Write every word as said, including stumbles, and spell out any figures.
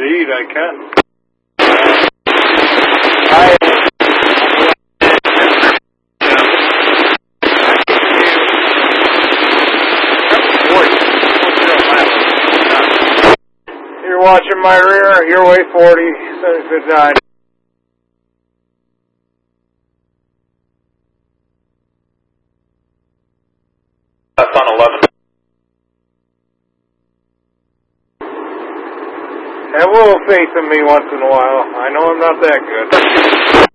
Indeed, I can. I You're watching my rear, your way forty, seven fifty-nine. That's on eleven. Have a little faith in me once in a while. I know I'm not that good.